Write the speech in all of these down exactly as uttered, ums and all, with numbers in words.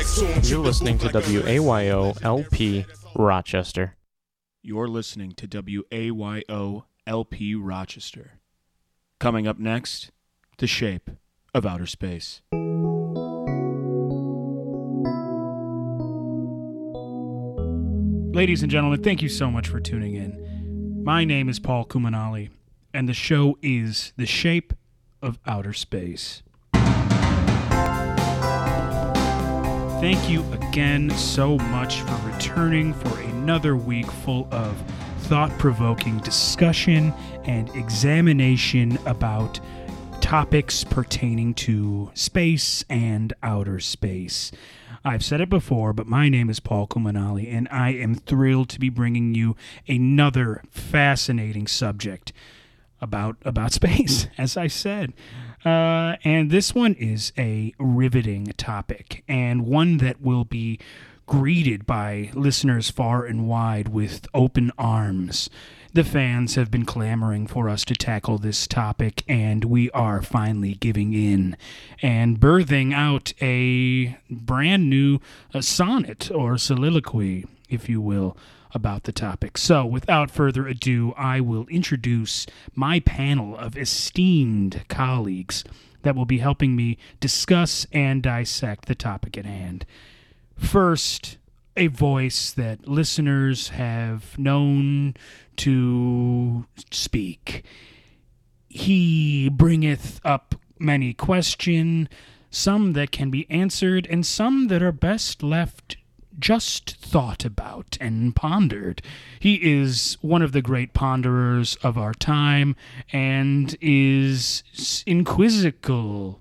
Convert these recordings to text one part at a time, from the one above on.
You're listening to W A Y O L P Rochester. You're listening to W A Y O L P Rochester. Coming up next, The Shape of Outer Space. Ladies and gentlemen, thank you so much for tuning in. My name is Paul Kumanali, and the show is The Shape of Outer Space. Thank you again so much for returning for another week full of thought-provoking discussion and examination about topics pertaining to space and outer space. I've said it before, but my name is Paul Kumanali, and I am thrilled to be bringing you another fascinating subject about about space, as I said. Uh, and this one is a riveting topic, and one that will be greeted by listeners far and wide with open arms. The fans have been clamoring for us to tackle this topic, and we are finally giving in and birthing out a brand new uh, sonnet or soliloquy, if you will, about the topic. So, without further ado, I will introduce my panel of esteemed colleagues that will be helping me discuss and dissect the topic at hand. First, a voice that listeners have known to speak. He bringeth up many question, some that can be answered, and some that are best left just thought about and pondered. He is one of the great ponderers of our time and is inquisical.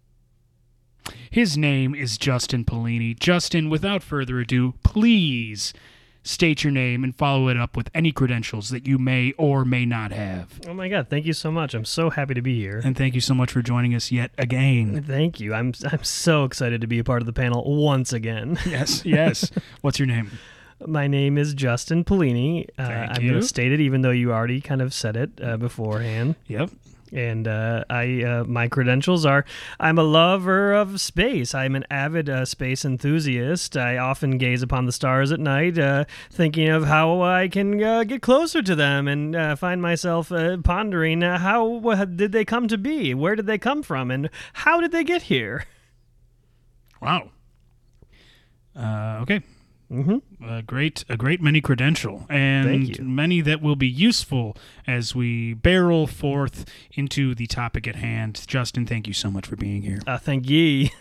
His name is Justin Polini. Justin, without further ado, please state your name and follow it up with any credentials that you may or may not have. Oh my God, thank you so much. I'm so happy to be here. And thank you so much for joining us yet again. Thank you. I'm I'm so excited to be a part of the panel once again. Yes, yes. What's your name? My name is Justin Polini. Uh, Thank I'm you. going to state it even though you already kind of said it uh, beforehand. Yep. And uh, I, uh, my credentials are, I'm a lover of space. I'm an avid uh, space enthusiast. I often gaze upon the stars at night, uh, thinking of how I can uh, get closer to them, and uh, find myself uh, pondering uh, how uh, did they come to be? Where did they come from? And how did they get here? Wow. Uh, okay. Mm-hmm. A great, a great many credential, and Thank you. many that will be useful as we barrel forth into the topic at hand. Justin, thank you so much for being here. Uh, thank ye.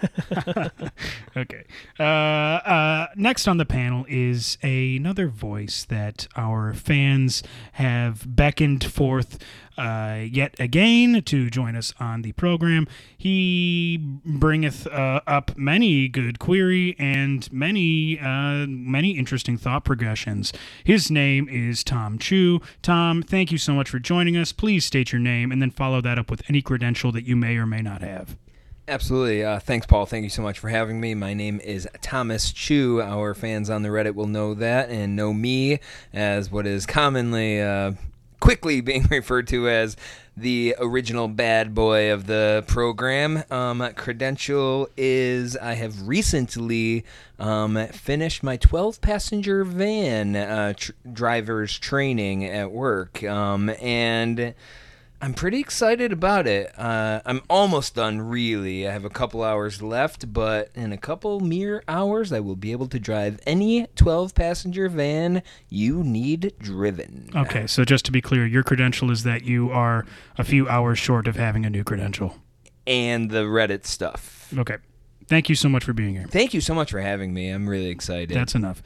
Okay. Uh, uh, next on the panel is another voice that our fans have beckoned forth uh, yet again to join us on the program. He bringeth uh, up many good query and many uh, many interesting thought progressions. His name is Tom Chu. Tom, thank you so much for joining us. Please state your name and then follow that up with any credential that you may or may not have. Absolutely. Uh, thanks, Paul. Thank you so much for having me. My name is Thomas Chu. Our fans on the Reddit will know that and know me as what is commonly, uh, quickly being referred to as the original bad boy of the program. Um, credential is I have recently um, finished my twelve-passenger van uh, tr- driver's training at work, um, and I'm pretty excited about it. Uh, I'm almost done, really. I have a couple hours left, but in a couple mere hours, I will be able to drive any twelve-passenger van you need driven. Okay, so just to be clear, your credential is that you are a few hours short of having a new credential. And the Reddit stuff. Okay. Thank you so much for being here. Thank you so much for having me. I'm really excited. That's enough.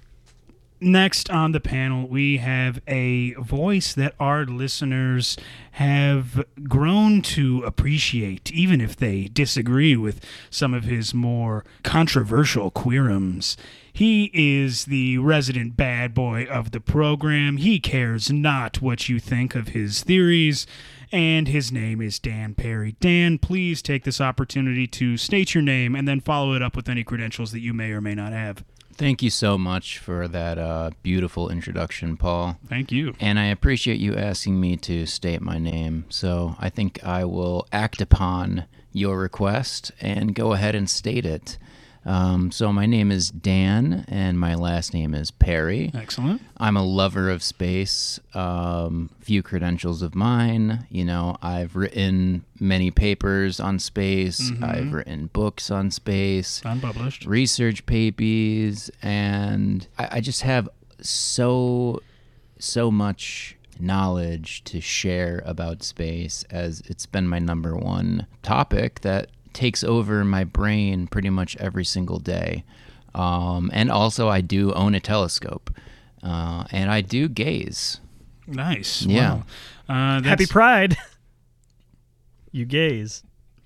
Next on the panel, we have a voice that our listeners have grown to appreciate, even if they disagree with some of his more controversial queerums. He is the resident bad boy of the program. He cares not what you think of his theories, and his name is Dan Perry. Dan, please take this opportunity to state your name and then follow it up with any credentials that you may or may not have. Thank you so much for that uh, beautiful introduction, Paul. Thank you. And I appreciate you asking me to state my name, so I think I will act upon your request and go ahead and state it. Um, so my name is Dan, and my last name is Perry. Excellent. I'm a lover of space. Um, few credentials of mine. You know, I've written many papers on space. Mm-hmm. I've written books on space. Unpublished. Research papers, and I, I just have so, so much knowledge to share about space, as it's been my number one topic that takes over my brain pretty much every single day. Um, and also I do own a telescope, uh, and I do gaze. Nice. Yeah. Wow. Uh, Happy that's- Pride. You gaze.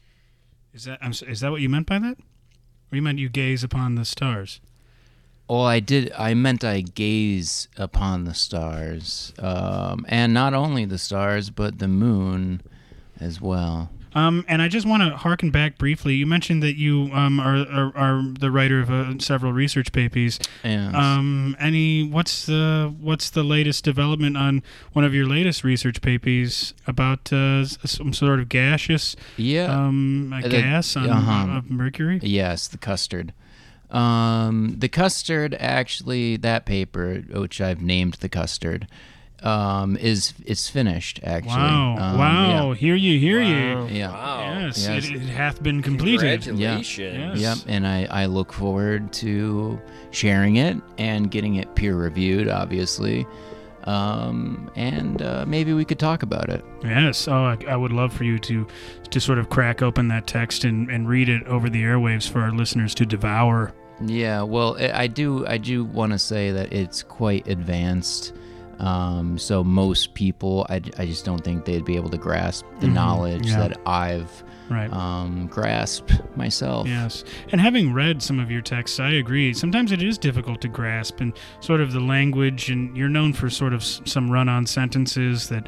Is that I'm, s- is that what you meant by that? Or you meant you gaze upon the stars? Well, I did. I meant I gaze upon the stars, um, and not only the stars, but the moon as well. Um, and I just want to harken back briefly. You mentioned that you um, are, are are the writer of uh, several research papers. And Um, any what's the what's the latest development on one of your latest research papers about uh, s- some sort of gaseous yeah, um, a Uh, the- gas on uh-huh. of Mercury? yes, the custard. Um, the custard, actually, that paper, which I've named the custard, um, is is finished. Actually, Wow! Um, wow! Hear you! Hear Wow. you! Yeah. Wow. Yes, Yes. It, it hath been completed. Congratulations. Yeah. Yep, and I, I look forward to sharing it and getting it peer reviewed, obviously. Um, and uh, maybe we could talk about it. Yes. Oh, I, I would love for you to to sort of crack open that text and, and read it over the airwaves for our listeners to devour. Yeah, well, I I do I do want to say that it's quite advanced. Um, so most people, I, I just don't think they'd be able to grasp the Mhm, knowledge yeah. that I've Right. um, grasped myself. Yes. And having read some of your texts, I agree. Sometimes it is difficult to grasp, and sort of the language, and you're known for sort of s- some run-on sentences that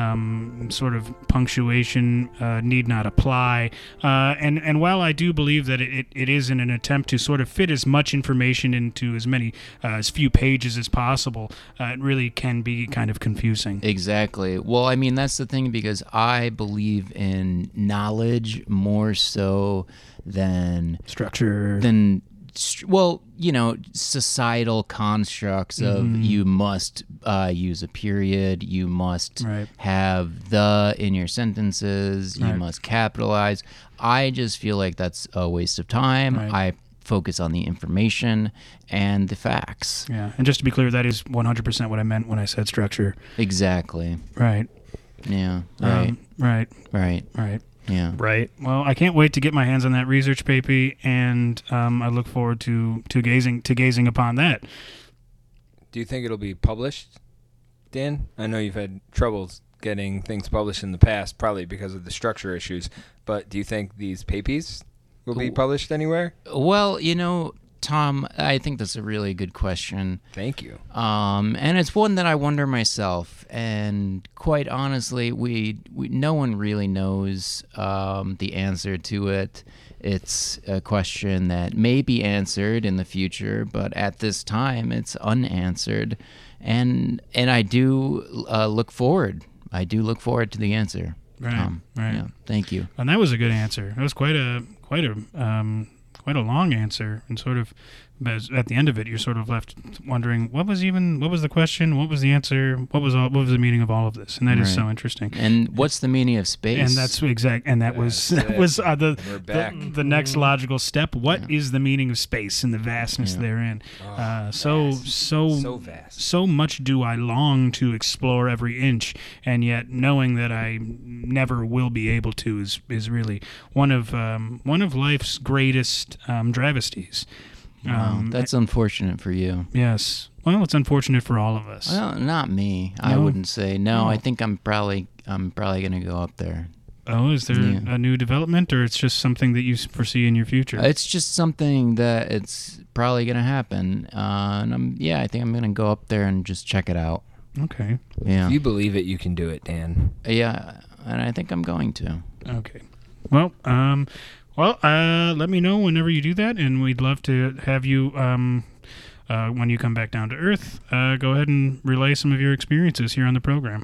um, sort of punctuation uh, need not apply. Uh, and, and while I do believe that it, it is in an attempt to sort of fit as much information into as many, uh, as few pages as possible, uh, it really can be kind of confusing. Exactly. Well, I mean, that's the thing, because I believe in knowledge more so than Structure. than str- well, you know, societal constructs of Mhm. you must uh, use a period, you must Right. have the in your sentences, you Right. must capitalize. I just feel like that's a waste of time. Right. I focus on the information and the facts. Yeah. And just to be clear, that is one hundred percent what I meant when I said structure. Exactly. Right. Yeah. Right. Um, right. right. Right. Yeah. Right. Well, I can't wait to get my hands on that research paper, and um, I look forward to, to gazing to gazing upon that. Do you think it'll be published, Dan? I know you've had troubles getting things published in the past, probably because of the structure issues. But do you think these papers will be Ooh. published anywhere? Well, you know, Tom, I think that's a really good question. Thank you. Um, and it's one that I wonder myself. And quite honestly, we, we no one really knows um, the answer to it. It's a question that may be answered in the future, but at this time, it's unanswered. And and I do uh, look forward. I do look forward to the answer. Right. Tom. Right. Yeah, thank you. And that was a good answer. That was quite a quite a um, quite a long answer, and sort of as- at the end of it, you're sort of left wondering what was even what was the question, what was the answer, what was all, what was the meaning of all of this, and that is Right. so interesting. And what's the meaning of space? And that's exact. And that was That's that it. was uh, the, We're back. the the next logical step. What is the meaning of space and the vastness Yeah. therein? Oh, Uh, so vast. so So vast. so much do I long to explore every inch, and yet knowing that I never will be able to is is really one of um, one of life's greatest um, travesties. Wow, Um, that's unfortunate for you. yes. Well, it's unfortunate for all of us. Well, not me. I No? wouldn't say. No, No. I think I'm probably I'm probably gonna go up there. Oh, is there Yeah. a new development, or it's just something that you s- foresee in your future? It's just something that it's probably gonna happen. Uh, and I'm yeah, I think I'm gonna go up there and just check it out. Okay. Yeah, If you believe it, you can do it, Dan. yeah, and I think I'm going to. Okay. Well, um, well, uh, let me know whenever you do that, and we'd love to have you, um, uh, when you come back down to Earth, uh, go ahead and relay some of your experiences here on the program.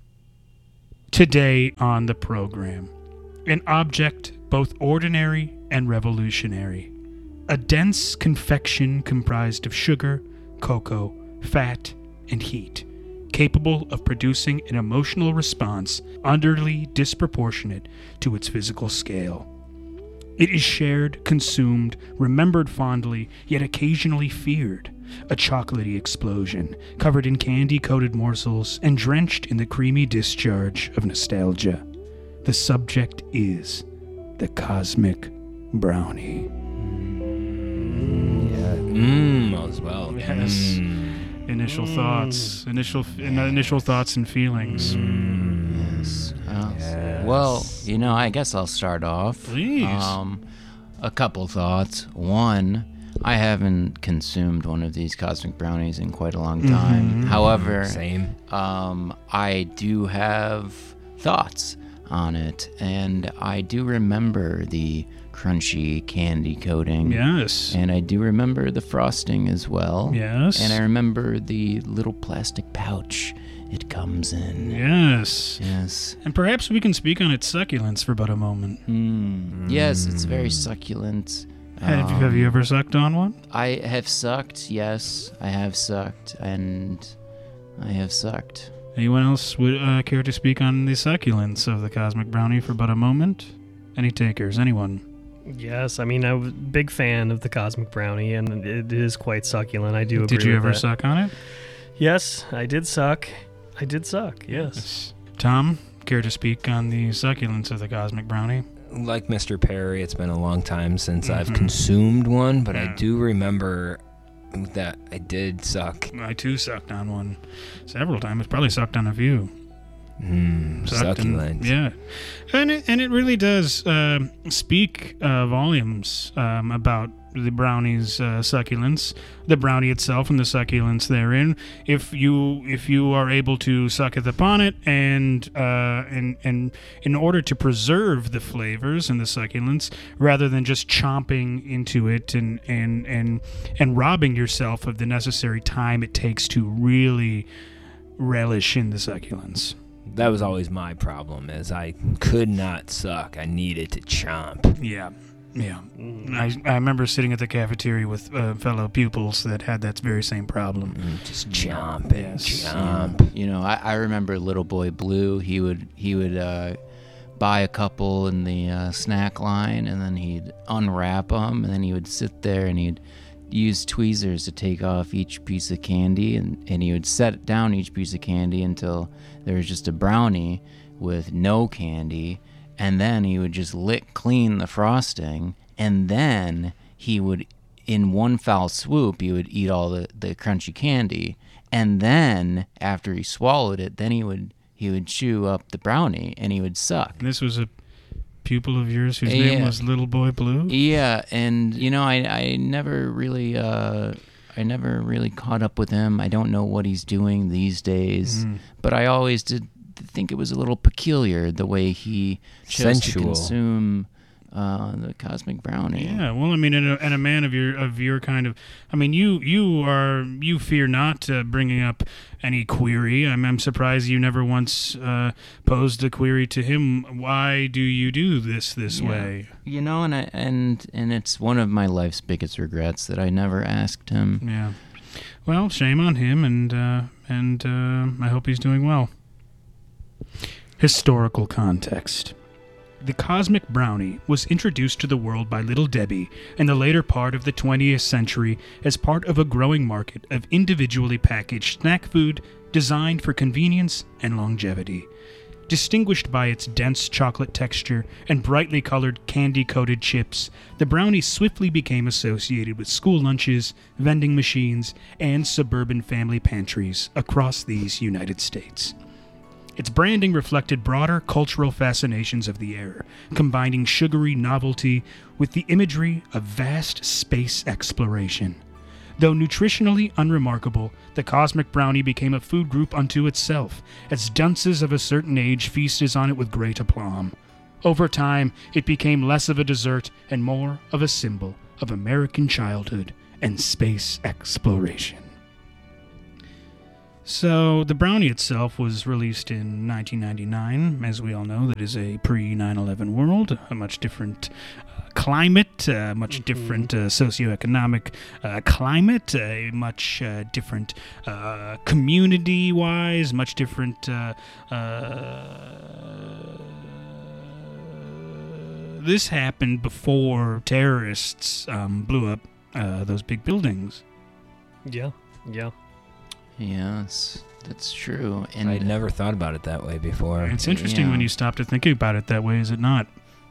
Today on the program, an object both ordinary and revolutionary. a dense confection comprised of sugar, cocoa, fat, and heat, capable of producing an emotional response utterly disproportionate to its physical scale. It is shared, consumed, remembered fondly, yet occasionally feared. A chocolatey explosion, covered in candy-coated morsels and drenched in the creamy discharge of nostalgia. The subject is the Cosmic Brownie. Yeah. Mmm, as well. Yes. Mm. Initial thoughts. Initial f- initial thoughts and feelings. Yes. Well, Yes. well, you know, I guess I'll start off. Please. Um, a couple thoughts. One, I haven't consumed one of these Cosmic Brownies in quite a long time. Mm-hmm. However, Same. um, I do have thoughts on it, and I do remember the crunchy candy coating. Yes. And I do remember the frosting as well. Yes. And I remember the little plastic pouch it comes in. Yes. Yes. And perhaps we can speak on its succulence for but a moment. Mm. Yes, it's very succulent. Have, you, have you ever sucked on one? I have sucked, yes. I have sucked, and I have sucked. Anyone else would uh, care to speak on the succulence of the Cosmic Brownie for but a moment? Any takers? Anyone? Yes, I mean, I'm a big fan of the Cosmic Brownie, and it is quite succulent. I do agree Did you with ever that. suck on it? Yes, I did suck. I did suck, yes. Tom, care to speak on the succulence of the Cosmic Brownie? Like Mister Perry, it's been a long time since I've Mhm. consumed one, but Yeah. I do remember that I did suck. I too sucked on one several times. Probably sucked on a few. Mmm, Sucked and- succulent. yeah, and it, and it really does uh, speak uh, volumes um, about the brownie's uh, succulence, the brownie itself, and the succulence therein. If you if you are able to sucketh upon it, and uh, and and in order to preserve the flavors and the succulence, rather than just chomping into it and and and and robbing yourself of the necessary time it takes to really relish in the succulence. That was always my problem, is I could not suck. I needed to chomp. Yeah, yeah. I, I remember sitting at the cafeteria with uh, fellow pupils that had that very same problem. Mm, Just chomp and Yes. chomp. You know, I, I remember Little Boy Blue. He would he would uh, buy a couple in the uh, snack line, and then he'd unwrap them, and then he would sit there and he'd use tweezers to take off each piece of candy, and, and he would set down each piece of candy until there was just a brownie with no candy, and then he would just lick clean the frosting, and then he would, in one foul swoop, he would eat all the, the crunchy candy, and then after he swallowed it, then he would he would chew up the brownie, and he would suck. This was a pupil of yours whose Yeah. name was Little Boy Blue? Yeah, and you know, I I never really uh I never really caught up with him. I don't know what he's doing these days, Mm. but I always did think it was a little peculiar the way he chose Sensual. to consume uh, the Cosmic Brownie. Yeah, well, I mean, and a, and a man of your of your kind of, I mean, you you are you fear not uh, bringing up any query. I'm I'm surprised you never once uh, posed a query to him. Why do you do this this Yeah. way? You know, and I, and and it's one of my life's biggest regrets that I never asked him. Yeah. Well, shame on him, and uh, and uh, I hope he's doing well. Historical context. The Cosmic Brownie was introduced to the world by Little Debbie in the later part of the twentieth century as part of a growing market of individually packaged snack food designed for convenience and longevity. Distinguished by its dense chocolate texture and brightly colored candy-coated chips, the brownie swiftly became associated with school lunches, vending machines, and suburban family pantries across these United States. Its branding reflected broader cultural fascinations of the era, combining sugary novelty with the imagery of vast space exploration. Though nutritionally unremarkable, the Cosmic Brownie became a food group unto itself, as dunces of a certain age feasted on it with great aplomb. Over time, it became less of a dessert and more of a symbol of American childhood and space exploration. So the brownie itself was released in nineteen ninety-nine. As we all know, that is a pre nine eleven world, a much different uh, climate, a much Mm-hmm. different uh, socioeconomic uh, climate, a much uh, different uh, community-wise, much different. Uh, uh, this happened before terrorists um, blew up uh, those big buildings. Yeah, yeah. Yes, that's true. And I'd never thought about it that way before. It's interesting Yeah. when you stop to think about it that way, is it not?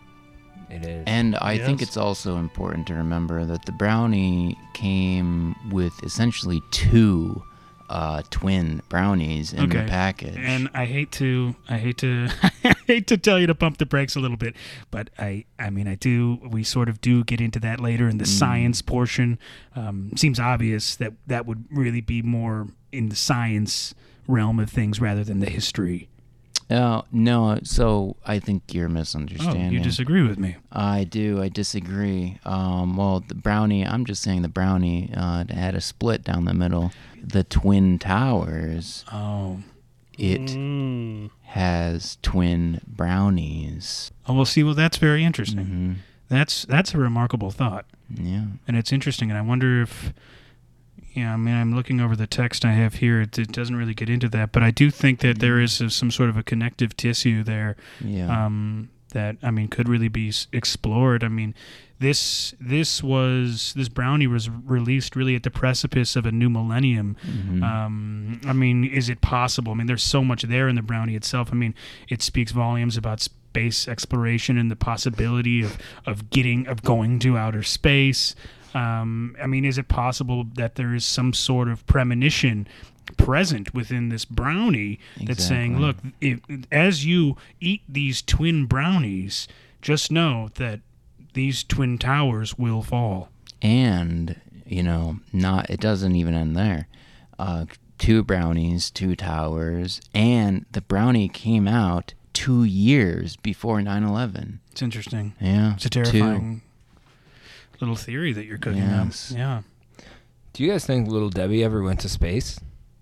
It is. And I think Yes. it's also important to remember that the brownie came with essentially two uh, twin brownies in Okay. the package. And I hate to, I hate to, I hate to tell you to pump the brakes a little bit, but I, I mean, I do. We sort of do get into that later in the Mm. science portion. Um, seems obvious that that would really be more in the science realm of things rather than the history. Oh, no, so I think you're Oh, misunderstanding. you disagree with me? I do. I disagree. Um, well, the brownie, I'm just saying the brownie uh, had a split down the middle. The Twin Towers, Oh, it Mm. has twin brownies. oh, well, see, well, that's very interesting. hmm That's that's a remarkable thought. Yeah. And it's interesting, and I wonder if, yeah, I mean, I'm looking over the text I have here. It, it doesn't really get into that, but I do think that there is a, some sort of a connective tissue there Yeah. um, that, I mean, could really be s- explored. I mean, this this was this brownie was released really at the precipice of a new millennium. Mhm. Um, I mean, is it possible? I mean, there's so much there in the brownie itself. I mean, it speaks volumes about space exploration and the possibility of, of getting of going to outer space. Um, I mean, is it possible that there is some sort of premonition present within this brownie that's saying, look, Exactly. if, as you eat these twin brownies, just know that these twin towers will fall. And, you know, not it doesn't even end there. Uh, two brownies, two towers, and the brownie came out two years before nine eleven. It's interesting. Yeah. It's a terrifying little theory that you're cooking Yes. up. Yeah. Do you guys think Little Debbie ever went to space?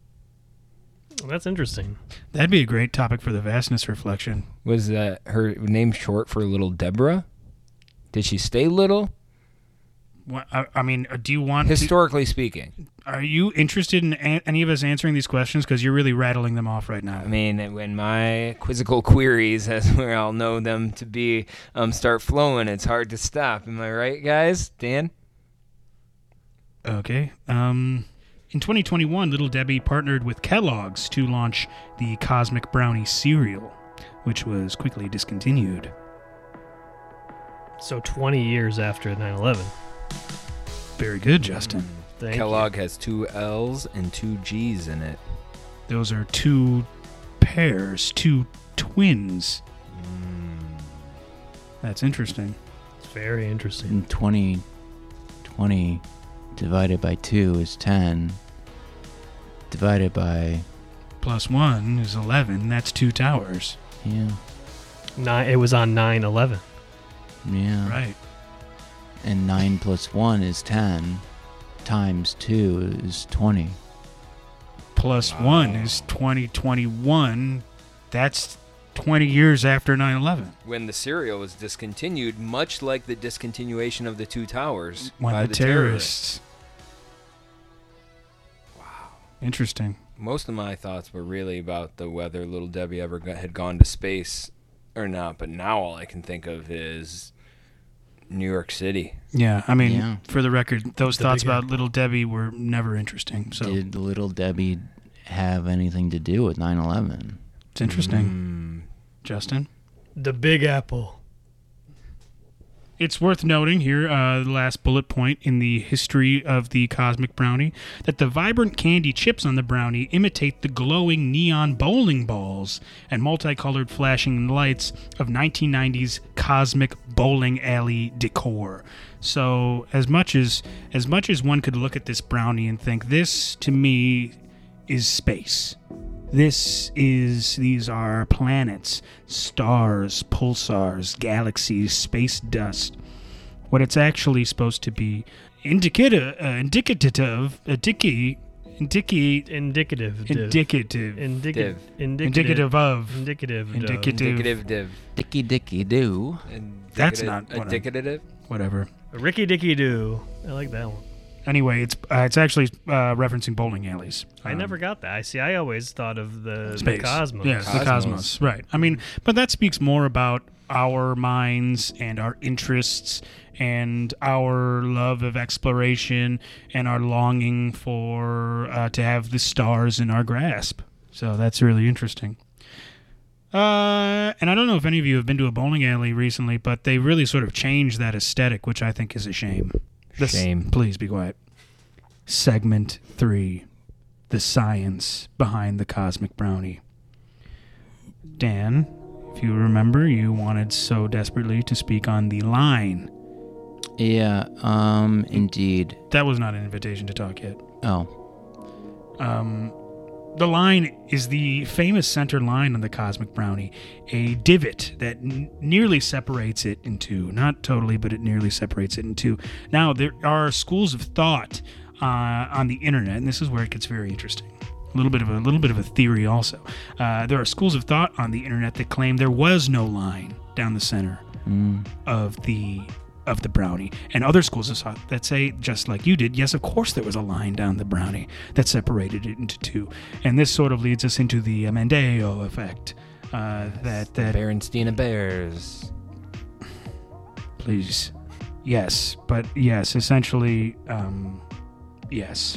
That's interesting. That'd be a great topic for the vastness reflection. Was that her name short for Little Deborah? Did she stay little? What, I, I mean, uh, do you want to, Historically speaking. are you interested in a- any of us answering these questions? Because you're really rattling them off right now. I mean, when my quizzical queries, as we all know them to be, um, start flowing, it's hard to stop. Am I right, guys? Dan? Okay. Um, in twenty twenty-one, Little Debbie partnered with Kellogg's to launch the Cosmic Brownie cereal, which was quickly discontinued. So twenty years after nine eleven. Very good, Justin. Thank Kellogg has two L's and two G's in it. Those are two pairs, two twins. That's interesting. you. It's very interesting. And twenty, twenty divided by two is ten. Divided by, Plus one is eleven. That's two towers. yeah, Nine, it was on nine eleven. yeah. Right. And nine plus one is ten. Times two is twenty. Plus one is twenty twenty-one. That's twenty years after nine eleven. When the cereal was discontinued, much like the discontinuation of the two towers When by the, the terrorists. Wow. Interesting. Most of my thoughts were really about the whether Little Debbie ever got, had gone to space or not, but now all I can think of is New York City. Yeah, I mean, Yeah. for the record, those The thoughts big about apple. Little Debbie were never interesting. So Did Little Debbie have anything to do with nine eleven? it's interesting. Mm. Justin? The Big Apple. It's worth noting here, uh, the last bullet point in the history of the Cosmic Brownie, that the vibrant candy chips on the brownie imitate the glowing neon bowling balls and multicolored flashing lights of nineteen nineties Cosmic Bowling Alley decor. So, as much as as much as one could look at this brownie and think, this to me is space. This is, these are planets, stars, pulsars, galaxies, space dust. What it's actually supposed to be indicative, uh, indicative, indici, Indicate. Indicative. div. Indicative. Indicative. Indicative of. Indicative. Indicative. Indicative div. Dicky dicky do. That's not what I'm- indicative. Whatever. Ricky Dicky Doo. I like that one. Anyway, it's uh, it's actually uh, referencing bowling alleys. I Um, never got that. I see. I always thought of the, space. the cosmos. Yes, the Cosmos. cosmos. Right. I mean, but that speaks more about our minds and our interests and our love of exploration and our longing for uh, to have the stars in our grasp. So that's really interesting. Uh, and I don't know if any of you have been to a bowling alley recently, but they really sort of changed that aesthetic, which I think is a shame. This- Shame. Please be quiet. Segment three. The science behind the cosmic brownie. Dan, if you remember, you wanted so desperately to speak on the line. Yeah, um, indeed. That was not an invitation to talk yet. Oh, Um, the line is the famous center line on the cosmic brownie, a divot that n- nearly separates it in two. Not totally, but it nearly separates it in two. Now, there are schools of thought uh, on the internet, and this is where it gets very interesting. A little bit of a little bit of a theory, also. Uh, there are schools of thought on the internet that claim there was no line down the center mm. of the of the brownie, and other schools of thought that say, just like you did, yes, of course there was a line down the brownie that separated it into two. And this sort of leads us into the Mandela effect. Uh, that that Berenstain Bears. please, yes, but yes, essentially, um, yes.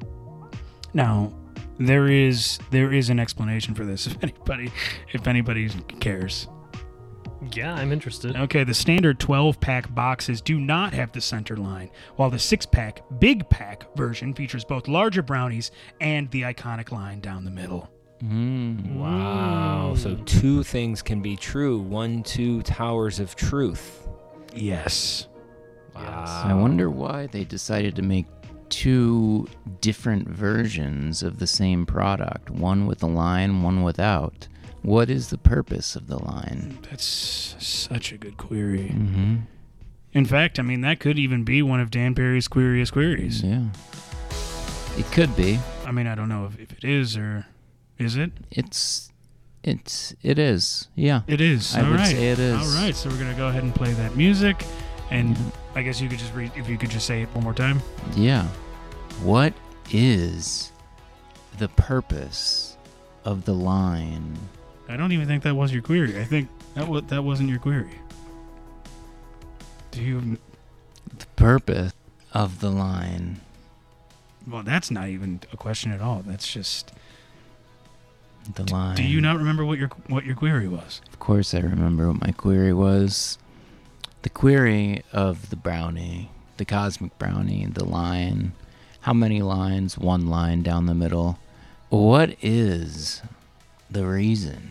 Now, there is there is an explanation for this. If anybody if anybody cares. Yeah, I'm interested. Okay, the standard twelve-pack boxes do not have the center line, while the six-pack big pack version features both larger brownies and the iconic line down the middle. Mm. Wow. So two things can be true. One, two towers of truth. Yes. Wow. I wonder why they decided to make two different versions of the same product, one with a line, one without. What is the purpose of the line? That's such a good query. Mm-hmm. In fact, I mean, that could even be one of Dan Perry's queeriest queries. Yeah. It could be. I mean, I don't know if, if it is or is it? It's, it's, it is. Yeah. It is. I All would right. say it is. All right, so we're going to go ahead and play that music. And Mhm. I guess you could just read, if you could just say it one more time. Yeah. What is the purpose of the line? I don't even think that was your query. I think that wa- that wasn't your query. Do you? The purpose of the line. Well, that's not even a question at all. That's just. The line. Do you not remember what your what your query was? Of course I remember what my query was. The query of the brownie, the cosmic brownie, the line. How many lines? One line down the middle. What is the reason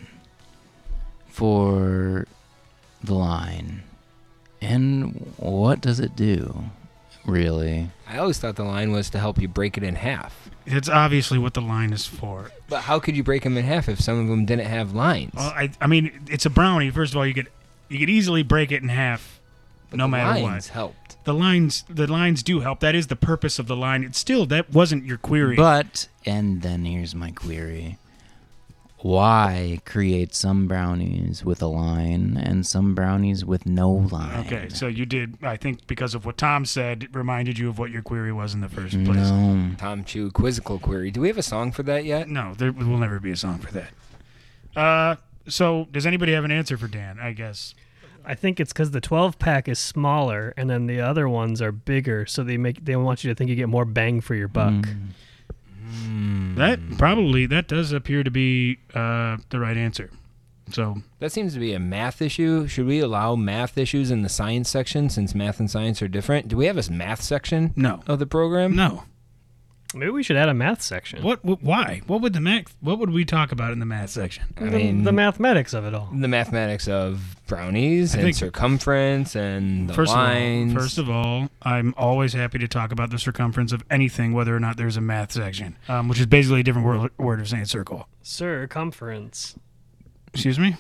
for the line? And what does it do, really? I always thought the line was to help you break it in half. It's obviously what the line is for. But how could you break them in half if some of them didn't have lines? Well, I I mean, it's a brownie. First of all, you could you could easily break it in half, But no the matter lines what. helped. The lines the lines do help. That is the purpose of the line. It's still that wasn't your query. But, and then here's my query. Why create some brownies with a line and some brownies with no line? Okay, so you did. I think because of what Tom said, it reminded you of what your query was in the first place. No. Tom Chu, quizzical query. Do we have a song for that yet? No, there will never be a song for that. Uh, so does anybody have an answer for Dan? I guess. I think it's because the twelve pack is smaller, and then the other ones are bigger, so they make they want you to think you get more bang for your buck. Mm. Hmm. That probably that does appear to be uh, the right answer. So That seems to be a math issue. Should we allow math issues in the science section since math and science are different? Do we have a math section no, of the program? no. Maybe we should add a math section. What? what why? What would the math? What would we talk about in the math section? I the, mean, the mathematics of it all. the mathematics of brownies I and think- circumference and the First lines. of all, first of all, I'm always happy to talk about the circumference of anything, whether or not there's a math section, um, which is basically a different word, word of saying circle. Circumference. Excuse me.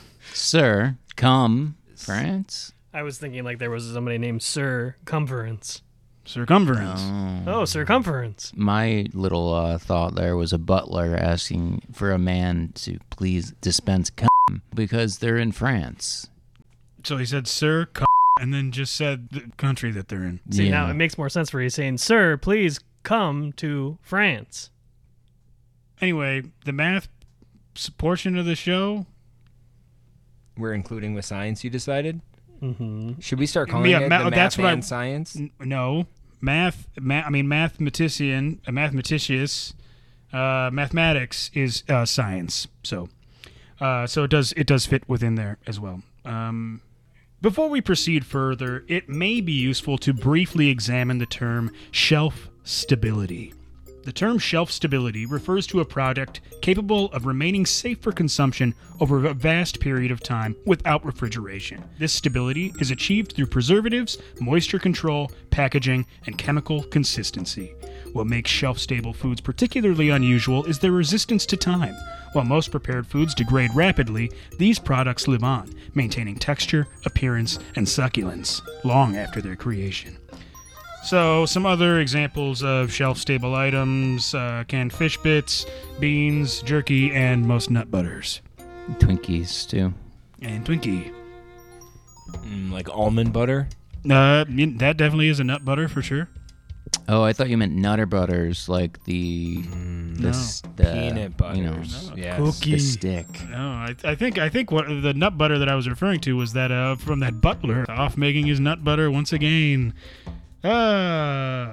Sir, come, France. I was thinking like there was somebody named Sir Cumference. Circumference. Oh, circumference. My little uh, thought there was a butler asking for a man to please dispense cum because they're in France. So he said, sir, c-, and then just said the country that they're in. See, Yeah. now it makes more sense for you saying, sir, please come to France. Anyway, the math s- portion of the show. We're including with science, you decided? Mm-hmm. Should we start calling Yeah, it ma- the that's math what I- and science? N- no. Math, ma- I mean, mathematician, a mathematicius, uh, mathematics is uh, science. So, uh, so it does it does fit within there as well. Um, before we proceed further, it may be useful to briefly examine the term shelf stability. The term shelf stability refers to a product capable of remaining safe for consumption over a vast period of time without refrigeration. This stability is achieved through preservatives, moisture control, packaging, and chemical consistency. What makes shelf-stable foods particularly unusual is their resistance to time. While most prepared foods degrade rapidly, these products live on, maintaining texture, appearance, and succulence long after their creation. So, some other examples of shelf-stable items, uh, canned fish bits, beans, jerky, and most nut butters. Twinkies, too. And Twinkie. Mm, like almond butter? Uh, y- that definitely is a nut butter for sure. Oh, I thought you meant Nutter Butters, like the... Mm, the, No. s- the Peanut butters. You know, yes. the stick. No, I, I think I think what the nut butter that I was referring to was that uh, from that butler off making his nut butter once again. Uh,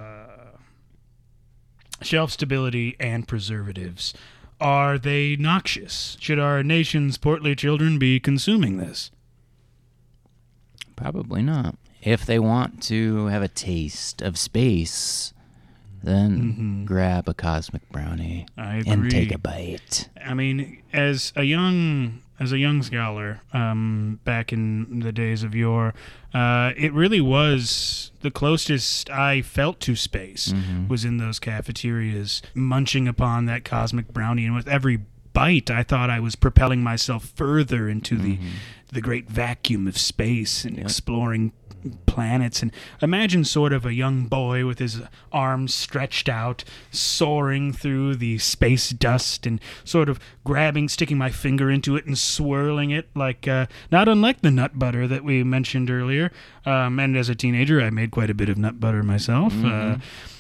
shelf stability and preservatives. Are they noxious? Should our nation's portly children be consuming this? Probably not. If they want to have a taste of space, then Mhm. grab a cosmic brownie I agree. and take a bite. I mean, as a young as a young scholar, um, back in the days of yore, uh, it really was the closest I felt to space Mhm. was in those cafeterias, munching upon that cosmic brownie, and with every bite, I thought I was propelling myself further into the the great vacuum of space and Yep. exploring planets. And imagine sort of a young boy with his arms stretched out, soaring through the space dust and sort of grabbing, sticking my finger into it and swirling it like, uh, not unlike the nut butter that we mentioned earlier. Um, and as a teenager, I made quite a bit of nut butter myself. Uh,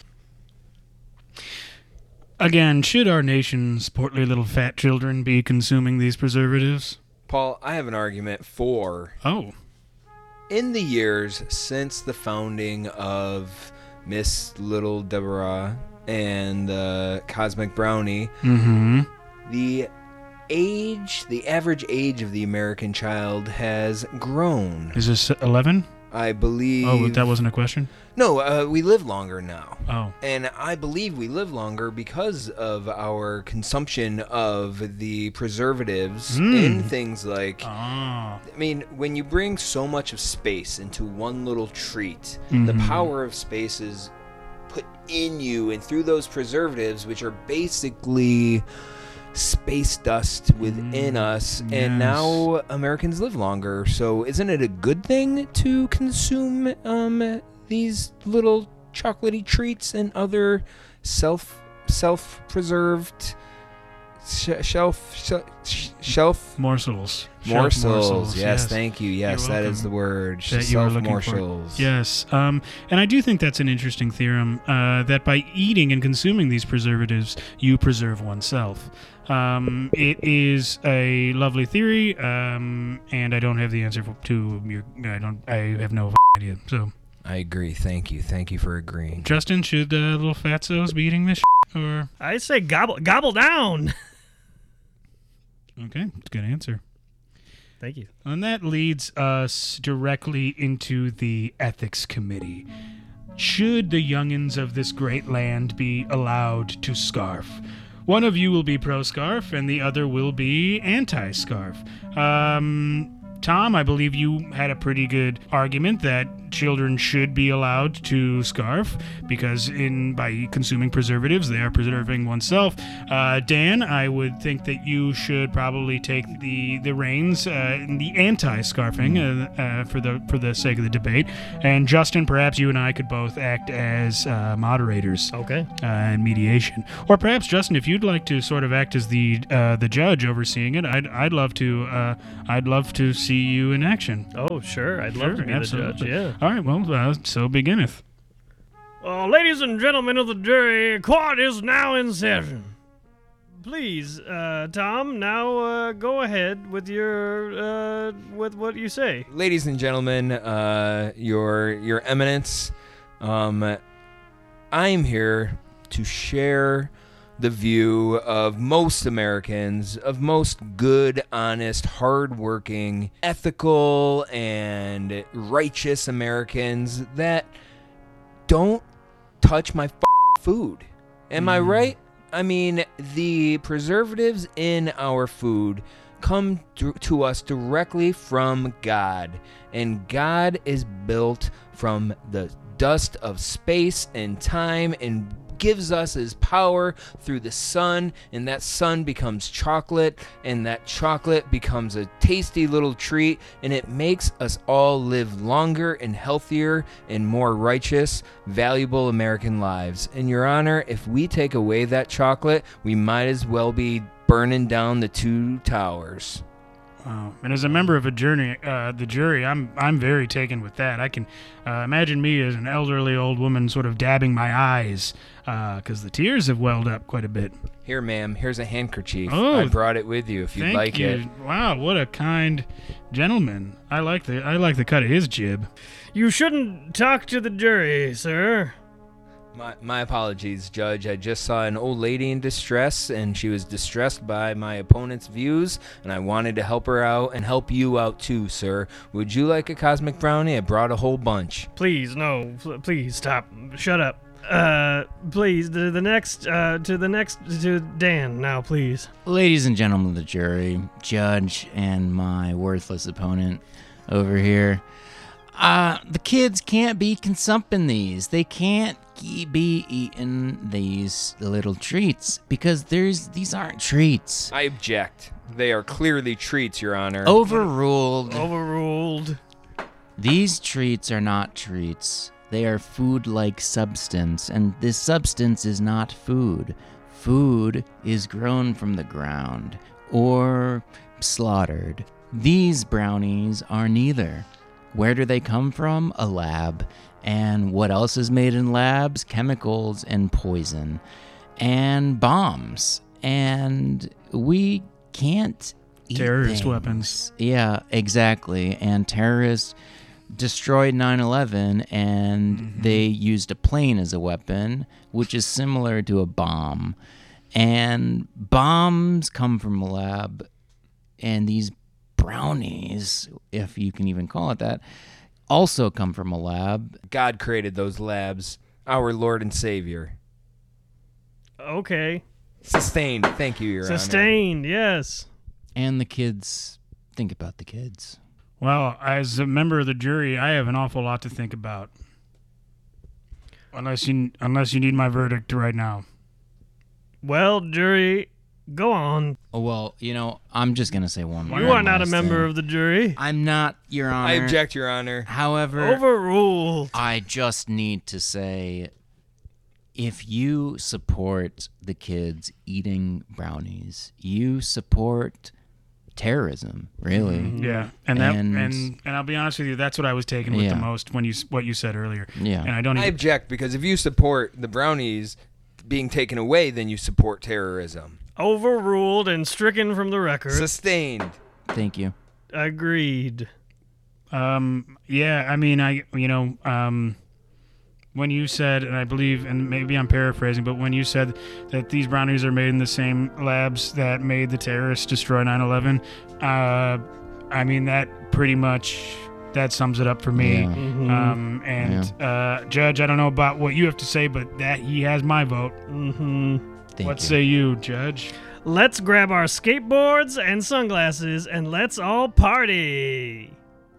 again, should our nation's portly little fat children be consuming these preservatives? Paul, I have an argument for Oh. in the years since the founding of Miss Little Deborah and the Cosmic Brownie, Mm-hmm. the age, the average age of the American child has grown. Is this eleven? I believe. Oh, that wasn't a question? No, uh, we live longer now. Oh. And I believe we live longer because of our consumption of the preservatives Mm. in things like. Ah. I mean, when you bring so much of space into one little treat, the Mhm. power of space is put in you and through those preservatives, which are basically space dust within Mm, us. yes. And now Americans live longer. So isn't it a good thing to consume um, these little chocolatey treats and other self self preserved sh- shelf sh- shelf Morsels. Shelf morsels? Yes, thank you. Yes, You're that is welcome. the word. That you were Self looking for. morsels. Yes, um, and I do think that's an interesting theorem, uh, that by eating and consuming these preservatives, you preserve oneself. Um, it is a lovely theory, um, and I don't have the answer for, to your. I don't. I have no idea. So, I agree. Thank you. Thank you for agreeing. Justin, should uh, little fatzos be eating this, or I say gobble gobble down. okay, it's a good answer. Thank you. And that leads us directly into the ethics committee. Should the youngins of this great land be allowed to scarf? One of you will be pro-scarf, and the other will be anti-scarf. Um, Tom, I believe you had a pretty good argument that children should be allowed to scarf because in by consuming preservatives, they are preserving oneself. Uh, Dan, I would think that you should probably take the the reins uh, in the anti-scarfing uh, uh, for the for the sake of the debate. And Justin, perhaps you and I could both act as uh, moderators. Okay. Uh, and mediation, or perhaps Justin, if you'd like to sort of act as the uh, the judge overseeing it, I'd I'd love to uh, I'd love to see you in action. Oh, sure. I'd love Sure, to be absolutely. the judge, yeah. All right, well, uh, so beginneth. Uh, ladies and gentlemen of the jury, court is now in session. Please, uh, Tom, now uh, go ahead with your uh, with what you say. Ladies and gentlemen, uh, your your eminence, um, I'm here to share the view of most Americans, of most good, honest, hardworking, ethical, and righteous Americans that don't touch my f- food. Am I right? I mean, the preservatives in our food come to, to us directly from God, and God is built from the dust of space and time and gives us his power through the sun, and that sun becomes chocolate, and that chocolate becomes a tasty little treat, and it makes us all live longer and healthier and more righteous, valuable American lives. And Your Honor, if we take away that chocolate, we might as well be burning down the two towers. Wow. And as a member of a jury, uh, the jury, I'm I'm very taken with that. I can uh, imagine me as an elderly old woman sort of dabbing my eyes because uh, the tears have welled up quite a bit. Here, ma'am, here's a handkerchief. Oh, I brought it with you if you'd Thank like you. it. Wow, what a kind gentleman. I like the I like the cut of his jib. You shouldn't talk to the jury, sir. My, my apologies, Judge. I just saw an old lady in distress, and she was distressed by my opponent's views, and I wanted to help her out and help you out too, sir. Would you like a cosmic brownie? I brought a whole bunch. Please, no. Pl- please, stop. Shut up. Uh, please, to the next, uh, to the next, to Dan now, please. Ladies and gentlemen of the jury, judge, and my worthless opponent over here. Uh, the kids can't be consumping these. They can't e- be eating these little treats because there's these aren't treats. I object. They are clearly treats, Your Honor. Overruled. Overruled. These treats are not treats. They are food-like substance, and this substance is not food. Food is grown from the ground or slaughtered. These brownies are neither. Where do they come from? A lab. And what else is made in labs? Chemicals and poison and bombs. And we can't eat Terrorist things. weapons. Yeah, exactly. And terrorists destroyed nine eleven, and Mm-hmm. they used a plane as a weapon, which is similar to a bomb. And bombs come from a lab, and these brownies, if you can even call it that, also come from a lab. God created those labs. Our Lord and Savior. Okay. Sustained. Thank you, Your Honor. Sustained, yes. And the kids, think about the kids. Well, as a member of the jury, I have an awful lot to think about. Unless you unless you need my verdict right now. Well, jury, go on. Oh, well, you know, I'm just going to say one more. You are not a member of the jury. I'm not, Your Honor. I object, Your Honor. However, Overruled. I just need to say, if you support the kids eating brownies, you support terrorism, really. Yeah, and that And- and, and I'll be honest with you, that's what I was taken with Yeah. the most when you s- what you said earlier. Yeah. And I don't I even, object because if you support the brownies being taken away, then you support terrorism. Overruled and stricken from the record. Sustained. Thank you. Agreed. Um, yeah, I mean, I, you know, um, when you said, and I believe, and maybe I'm paraphrasing, but when you said that these brownies are made in the same labs that made the terrorists destroy nine eleven, uh, I mean, that pretty much, that sums it up for me. Yeah. Mm-hmm. Um, and, uh, Judge, I don't know about what you have to say, but that he has my vote. mm-hmm. Thank What you. say you, Judge? Let's grab our skateboards and sunglasses and let's all party.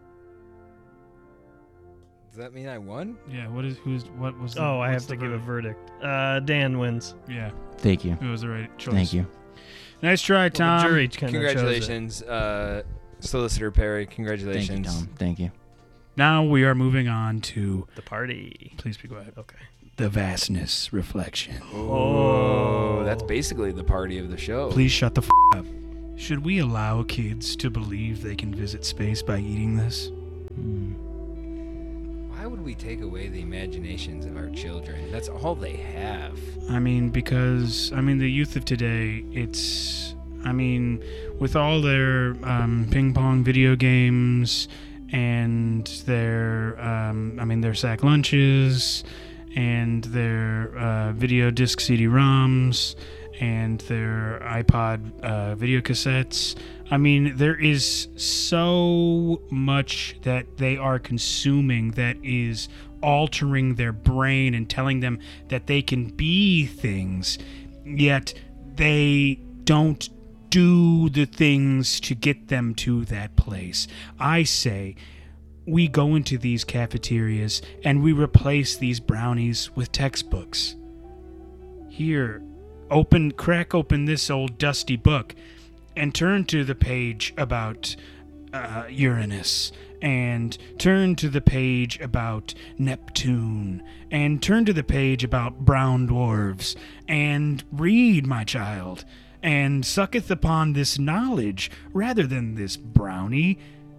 Does that mean I won? Yeah. What is who's what was? The, Oh, I what's have to the give a verdict? verdict. Uh, Dan wins. Yeah, Thank you. it was the right choice. Thank you. Nice try, Well, Tom. the jury kind of Congratulations, uh, Solicitor Perry. Thank Congratulations. you, Tom. Thank you. Now we are moving on to. The party. Please be quiet. Okay. The vastness reflection. Oh, that's basically the party of the show. Please shut the f- up. Should we allow kids to believe they can visit space by eating this? Hmm. Why would we take away the imaginations of our children? That's all they have. I mean, because, I mean, the youth of today, it's, I mean, with all their um, ping pong video games and their, um, I mean, their sack lunches and their uh, video disc C D ROMs and their iPod uh, video cassettes. I mean, there is so much that they are consuming that is altering their brain and telling them that they can be things, yet they don't do the things to get them to that place. I say we go into these cafeterias and we replace these brownies with textbooks. Here, open, crack open this old dusty book and turn to the page about uh, Uranus, and turn to the page about Neptune, and turn to the page about brown dwarves, and read, my child, and sucketh upon this knowledge rather than this brownie.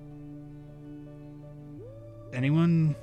Anyone?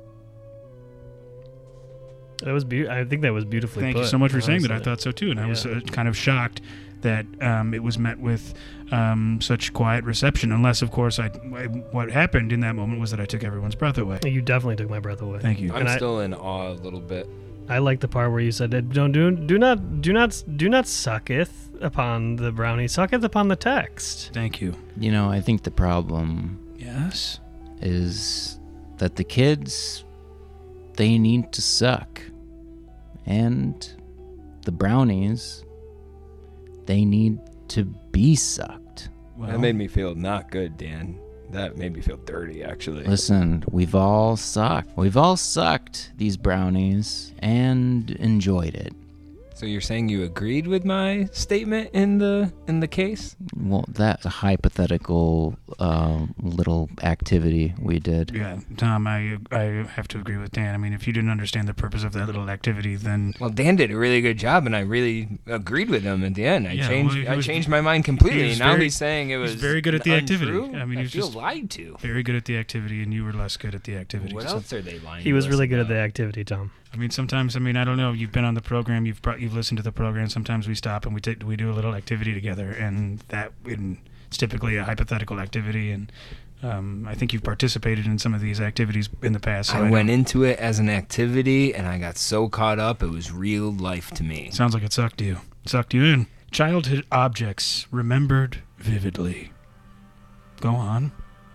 That was be- I think that was beautifully Thank put. you so much for saying that. I honestly. thought so too, and I was Yeah. uh, kind of shocked that um, it was met with um, such quiet reception. Unless, of course, I, I what happened in that moment was that I took everyone's breath away. You definitely took my breath away. Thank you. I'm And I- still in awe a little bit. I like the part where you said, "Don't do, do not, do not, do not sucketh upon the brownie, sucketh upon the text." Thank you. You know, I think the problem Yes. is that the kids, they need to suck. And the brownies, they need to be sucked. Well, That made me feel not good, Dan. That made me feel dirty, actually. Listen, we've all sucked. We've all sucked these brownies and enjoyed it. So you're saying you agreed with my statement in the in the case? Well, that's a hypothetical uh, little activity we did. Yeah, Tom, I I have to agree with Dan. I mean, if you didn't understand the purpose of that little activity, then Well, Dan did a really good job, and I really agreed with him at the end. I Yeah, changed well, he I was- changed my mind completely. he was Now very- he's saying it was he's very good at the activity. untrue? I mean, I he was feel just- lied to. very good at the activity, and you were less good at the activity. What So- else are they lying? He to was us really good at about? the activity, Tom. I mean, sometimes, I mean, I don't know. You've been on the program. You've brought, you've listened to the program. Sometimes we stop and we take we do a little activity together, and that and it's typically a hypothetical activity. And um, I think you've participated in some of these activities in the past. So I went know- into it as an activity, and I got so caught up, it was real life to me. Sounds like it sucked you. Sucked you in. Childhood objects remembered vividly. Go on.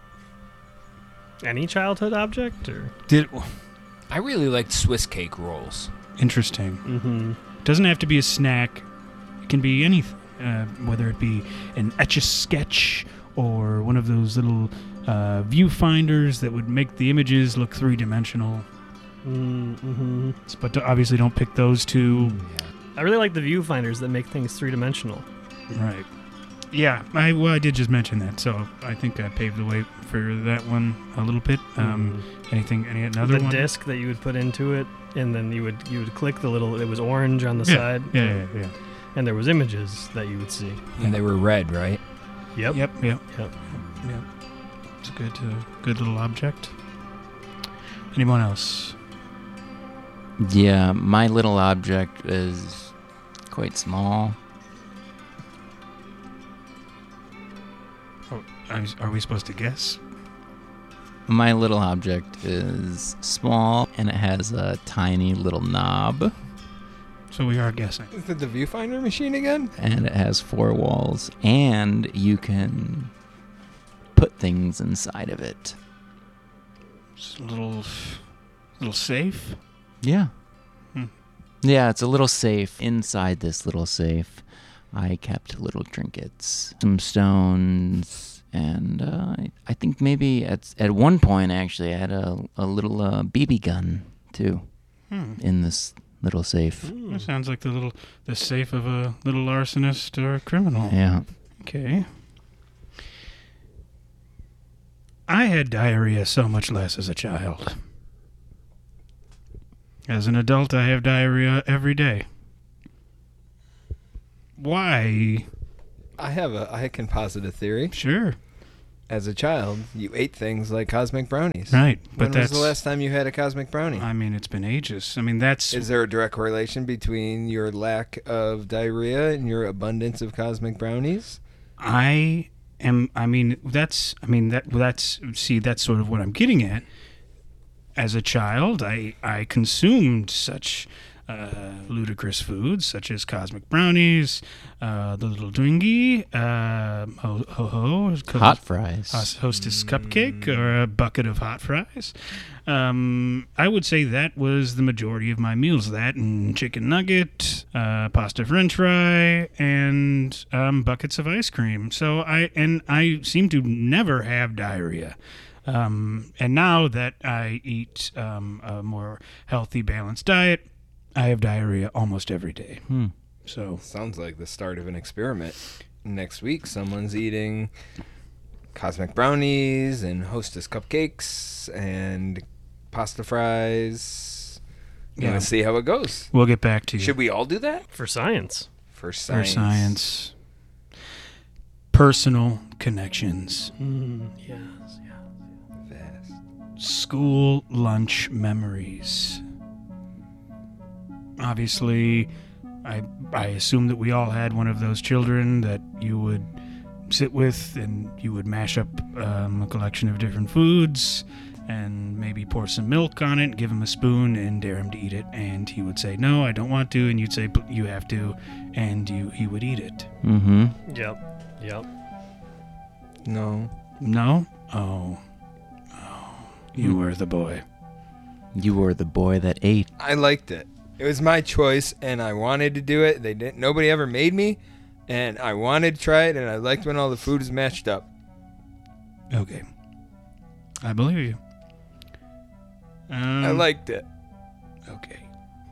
Any childhood object, or Did I really liked Swiss cake rolls. interesting. mm-hmm. Doesn't have to be a snack. It can be anything, uh, whether it be an Etch-a-Sketch or one of those little uh, viewfinders that would make the images look three-dimensional. Mm-hmm. But to- obviously don't pick those two. I really like the viewfinders that make things three dimensional. Right. Yeah, I well, I did just mention that, so I think I paved the way for that one a little bit. Um, Anything, any another the one? disc that you would put into it, and then you would you would click the little. It was orange on the Yeah, side. Yeah, yeah, yeah. And there was images that you would see. And they were red, right? Yep. Yep, yep, Yep. yep. It's a good, uh, good little object. Anyone else? Yeah, my little object is quite small. Oh, are are we supposed to guess? My little object is small and it has a tiny little knob So we are guessing. Is it the viewfinder machine again? and it has four walls and you can put things inside of it. It's a little, little safe. Yeah. Yeah, it's a little safe. Inside this little safe, I kept little trinkets, some stones, and uh, I, I think maybe at at one point, actually, I had a, a little uh, B B gun, too, Hmm. in this little safe. That sounds like the little the safe of a little arsonist or a criminal. Yeah. Okay. I had diarrhea so much less as a child. As an adult, I have diarrhea every day. Why? I have a I can posit a theory. Sure. As a child, you ate things like cosmic brownies. Right, When but was that's. the last time you had a cosmic brownie? I mean, it's been ages. I mean, that's. Is there a direct correlation between your lack of diarrhea and your abundance of cosmic brownies? I am. I mean, that's. I mean that. That's. See, that's sort of what I'm getting at. As a child, I I consumed such uh, ludicrous foods such as cosmic brownies, uh, the little Dwingy, uh, ho ho ho, Hot fries. hos- Hostess cupcake, or a bucket of hot fries. Um, I would say that was the majority of my meals. That and chicken nugget, uh, pasta French fry, and um, buckets of ice cream. So I and I seem to never have diarrhea. Um, and now that I eat um, a more healthy, balanced diet, I have diarrhea almost every day. Hmm. So Sounds like the start of an experiment. Next week, someone's eating cosmic brownies and Hostess cupcakes and pasta fries. Yeah. Gonna see how it goes. we'll get back to you. Should we all do that? For science. For For science. science. Personal connections. Mm, yes, yeah. Fast. School lunch memories. Obviously, I I assume that we all had one of those children that you would sit with and you would mash up um, a collection of different foods and maybe pour some milk on it, give him a spoon, and dare him to eat it. And he would say, "No, I don't want to," and you'd say, "But you have to," and you he would eat it. Mm-hmm. Yep. Yep. No. No? Oh. Oh. You were the boy. You were the boy that ate. I liked it. It was my choice, and I wanted to do it. They didn't. Nobody ever made me, and I wanted to try it, and I liked when all the food is matched up. Okay. I believe you. Um, I liked it. Okay.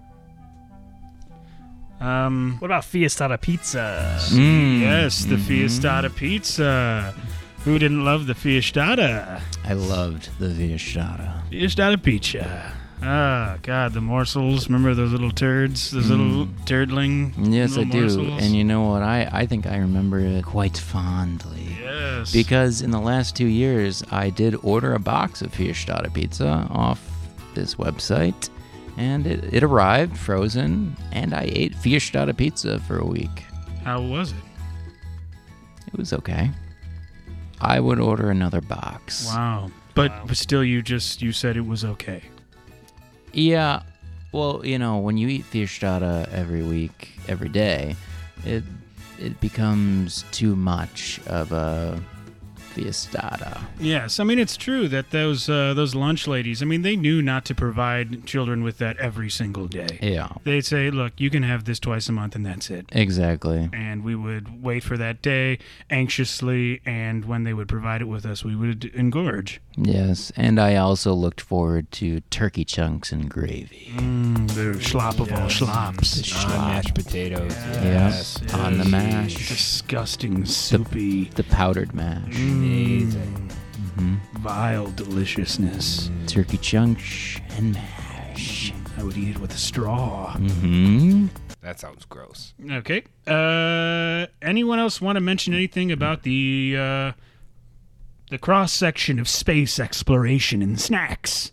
Um. What about Fiestada pizza? Mm. Yes, the Mhm. Fiestada pizza. Who didn't love the Fiestada? I loved the Fiestada. Fiestada pizza. Ah, God, the morsels. Remember those little turds? Those little turdling? Yes, I little do. morsels? And you know what? I, I think I remember it quite fondly. Yes. Because in the last two years, I did order a box of Fiestada pizza off this website, and it, it arrived frozen, and I ate Fiestada pizza for a week. How was it? It was okay. I would order another box. Wow. But, Wow. but still, you just you said it was okay. Yeah, well, you know, when you eat Fiestada every week, every day, it it becomes too much of a Fiestada. Yes, I mean it's true that those uh, those lunch ladies. I mean they knew not to provide children with that every single day. Yeah, They'd say, "Look, you can have this twice a month, and that's it." exactly. And we would wait for that day anxiously, and when they would provide it with us, we would engorge. Yes, and I also looked forward to turkey chunks and gravy. Mm, the schlop of all slops. The schlop. potatoes. Yes, Yep, on the mash. Disgusting, soupy, The powdered mash. Amazing. hmm vile deliciousness. Turkey chunks and mash. I would eat it with a straw. hmm That sounds gross. Okay. Uh, anyone else want to mention anything about the uh, the cross section of space exploration and snacks?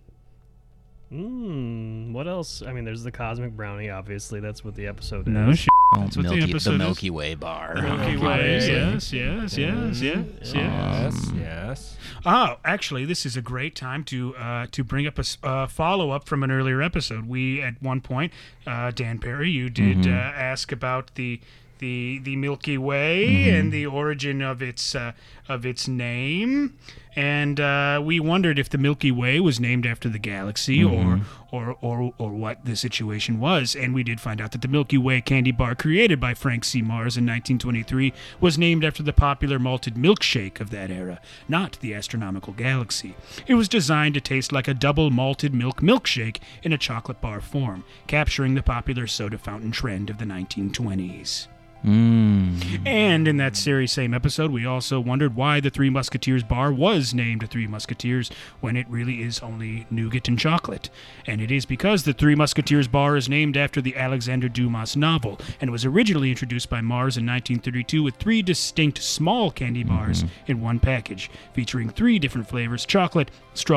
Mm, what else? I mean, there's the cosmic brownie. Obviously, that's what the episode No is. shit. Oh, That's what the Milky, episode is. Milky Way bar. The Milky Milky Way. Way. Yes, yes, yes, yes, yes. Yes, Um, yes. Oh, actually, this is a great time to uh, to bring up a s- uh, follow up from an earlier episode. We at one point, uh, Dan Perry, you did Mhm. uh, ask about the the the Milky Way Mm-hmm. and the origin of its uh, of its name. And uh, we wondered if the Milky Way was named after the galaxy Mm-hmm. or, or or or what the situation was. And we did find out that the Milky Way candy bar created by Frank C. Mars in nineteen twenty-three was named after the popular malted milkshake of that era, not the astronomical galaxy. It was designed to taste like a double malted milk milkshake in a chocolate bar form, capturing the popular soda fountain trend of the nineteen twenties. Mm. And in that series same episode, we also wondered why the Three Musketeers bar was named the Three Musketeers when it really is only nougat and chocolate. And it is because the Three Musketeers bar is named after the Alexander Dumas novel and was originally introduced by Mars in nineteen thirty-two with three distinct small candy bars in one package, featuring three different flavors: chocolate, strawberry,